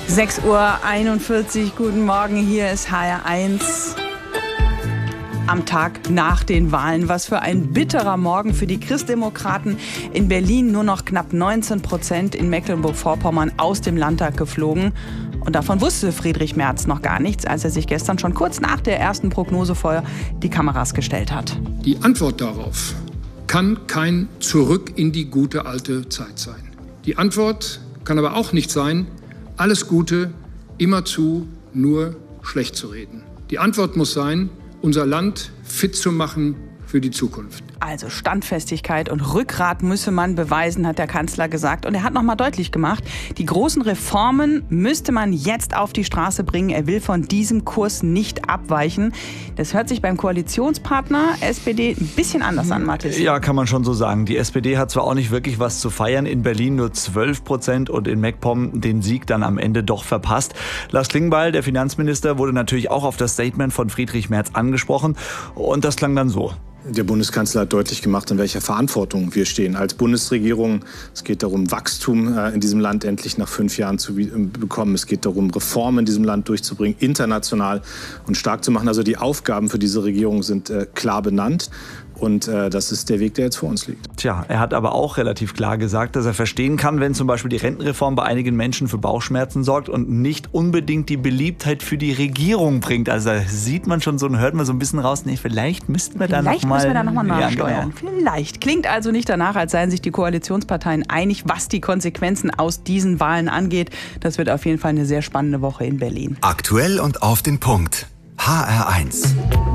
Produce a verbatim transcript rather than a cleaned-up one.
sechs Uhr einundvierzig, guten Morgen, hier ist H R eins. Am Tag nach den Wahlen. Was für ein bitterer Morgen für die Christdemokraten. In Berlin nur noch knapp neunzehn Prozent, in Mecklenburg-Vorpommern aus dem Landtag geflogen. Und davon wusste Friedrich Merz noch gar nichts, als er sich gestern schon kurz nach der ersten Prognose vor die Kameras gestellt hat. Die Antwort darauf kann kein Zurück in die gute alte Zeit sein. Die Antwort kann aber auch nicht sein, alles Gute immerzu nur schlecht zu reden. Die Antwort muss sein, unser Land fit zu machen für die Zukunft. Also Standfestigkeit und Rückgrat müsse man beweisen, hat der Kanzler gesagt. Und er hat noch mal deutlich gemacht, die großen Reformen müsste man jetzt auf die Straße bringen. Er will von diesem Kurs nicht abweichen. Das hört sich beim Koalitionspartner S P D ein bisschen anders an, Mathis. Ja, kann man schon so sagen. Die S P D hat zwar auch nicht wirklich was zu feiern. In Berlin nur zwölf Prozent und in MacPom den Sieg dann am Ende doch verpasst. Lars Klingbeil, der Finanzminister, wurde natürlich auch auf das Statement von Friedrich Merz angesprochen. Und das klang dann so. Der Bundeskanzler hat deutlich gemacht, in welcher Verantwortung wir stehen als Bundesregierung. Es geht darum, Wachstum in diesem Land endlich nach fünf Jahren zu bekommen. Es geht darum, Reformen in diesem Land durchzubringen, international und stark zu machen. Also die Aufgaben für diese Regierung sind äh, klar benannt. Und äh, das ist der Weg, der jetzt vor uns liegt. Tja, er hat aber auch relativ klar gesagt, dass er verstehen kann, wenn zum Beispiel die Rentenreform bei einigen Menschen für Bauchschmerzen sorgt und nicht unbedingt die Beliebtheit für die Regierung bringt. Also da sieht man schon so und hört man so ein bisschen raus, nee, vielleicht müssten wir da vielleicht noch mal... müssen wir da nochmal nachsteuern. Ja, genau. Vielleicht. Klingt also nicht danach, als seien sich die Koalitionsparteien einig, was die Konsequenzen aus diesen Wahlen angeht. Das wird auf jeden Fall eine sehr spannende Woche in Berlin. Aktuell und auf den Punkt. H R eins.